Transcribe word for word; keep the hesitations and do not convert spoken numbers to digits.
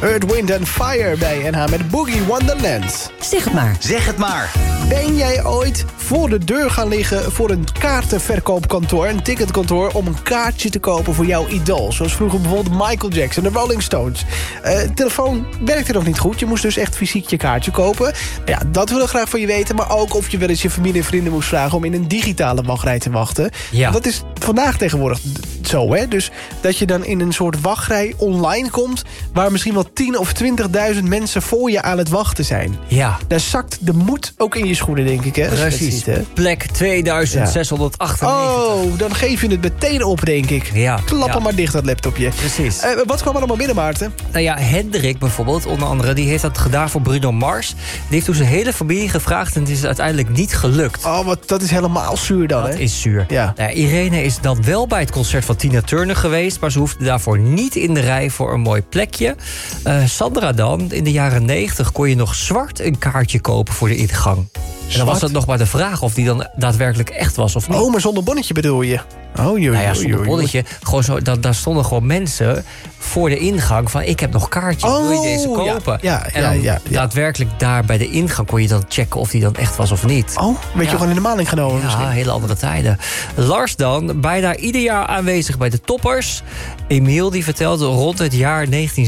Earth, Wind and Fire bij N H met Boogie Wonderland. Zeg het maar. Zeg het maar. Ben jij ooit voor de deur gaan liggen voor een kaartenverkoopkantoor, een ticketkantoor, om een kaartje te kopen voor jouw idool? Zoals vroeger bijvoorbeeld Michael Jackson, de Rolling Stones. Uh, telefoon werkte nog niet goed. Je moest dus echt fysiek je kaartje kopen. Ja, dat willen we graag van je weten. Maar ook of je wel eens je familie en vrienden moest vragen om in een digitale wachtrij te wachten. Ja. Dat is vandaag tegenwoordig zo, hè? Dus dat je dan in een soort wachtrij online komt, waar misschien wel tien of twintigduizend mensen voor je aan het wachten zijn. Ja. Daar zakt de moed ook in je schoenen, denk ik, hè? als je dat Precies. ziet, hè? Plek tweeduizend zeshonderdachtennegentig. Oh, dan geef je het meteen op, denk ik. Ja, Klap ja. hem maar dicht, dat laptopje. Precies. Uh, wat kwam er allemaal binnen, Maarten? Nou ja, Hendrik bijvoorbeeld, onder andere, die heeft dat gedaan voor Bruno Mars. Die heeft toen zijn hele familie gevraagd en het is uiteindelijk niet gelukt. Oh, wat, dat is helemaal zuur dan, Dat hè? is zuur. Ja. Nou, Irene is dan wel bij het concert van Tina Turner geweest, maar ze hoefde daarvoor niet in de rij voor een mooi plekje. Uh, Sandra dan, in de jaren negentig kon je nog zwart een kaartje kopen voor de ingang. En dan was het nog maar de vraag of die dan daadwerkelijk echt was of niet. Oh, maar zonder bonnetje bedoel je? Oh, joh, Nou ja, joh, zonder joh, bonnetje. Gewoon zo, dat, daar stonden gewoon mensen voor de ingang van, ik heb nog kaartjes, Oh, wil je deze kopen? ja, ja, en dan ja, ja. daadwerkelijk daar bij de ingang kon je dan checken of die dan echt was of niet. Oh, werd je Ja. gewoon in de maling genomen Ja, misschien? hele andere tijden. Lars dan, bijna ieder jaar aanwezig bij de toppers. Emiel die vertelde rond het jaar negentien